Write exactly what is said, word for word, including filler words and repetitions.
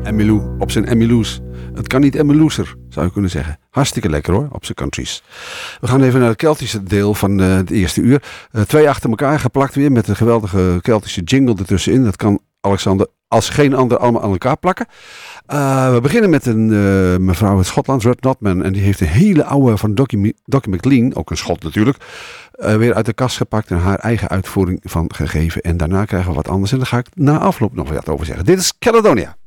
Emmylou op zijn Emmylou's. Het kan niet Emmylouser, zou je kunnen zeggen. Hartstikke lekker hoor, op zijn countries. We gaan even naar het Keltische deel van uh, het eerste uur. Uh, twee achter elkaar geplakt weer met een geweldige Keltische jingle ertussenin. Dat kan Alexander als geen ander allemaal aan elkaar plakken. Uh, we beginnen met een uh, mevrouw uit Schotland, Ruth Notman. En die heeft een hele oude van Docky, Docky McLean, ook een Schot natuurlijk, uh, weer uit de kast gepakt en haar eigen uitvoering van gegeven. En daarna krijgen we wat anders. En daar ga ik na afloop nog wat over zeggen. Dit is Caledonia.